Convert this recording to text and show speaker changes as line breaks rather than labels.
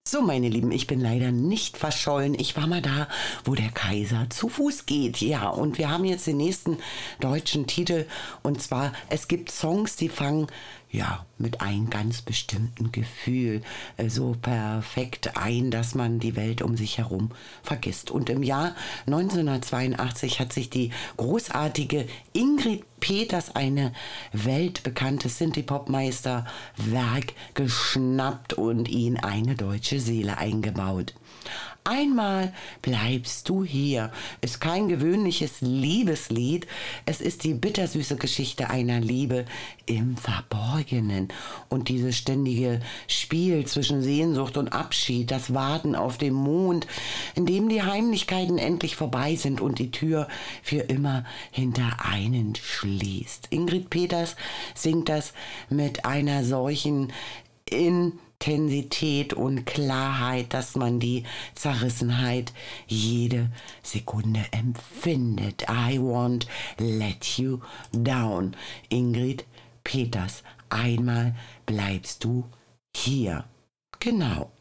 So, meine Lieben, ich bin leider nicht verschollen. Ich war mal da, wo der Kaiser zu Fuß geht. Ja, und wir haben jetzt den nächsten deutschen Titel. Und zwar, es gibt Songs, die fangen ja mit einem ganz bestimmten Gefühl so perfekt ein, dass man die Welt um sich herum vergisst. Und im Jahr 1982 hat sich die großartige Ingrid Peters eine weltbekannte Synthie-Pop-Meisterwerk geschnappt und ihn eine deutsche Seele eingebaut. Einmal bleibst du hier ist kein gewöhnliches Liebeslied, es ist die bittersüße Geschichte einer Liebe im Verborgenen. Und dieses ständige Spiel zwischen Sehnsucht und Abschied, das Warten auf den Mond, in dem die Heimlichkeiten endlich vorbei sind und die Tür für immer hinter einen schließt. Ingrid Peters singt das mit einer solchen Intensität und Klarheit, dass man die Zerrissenheit jede Sekunde empfindet. I won't let you down. Ingrid Peters, einmal bleibst du hier. Genau.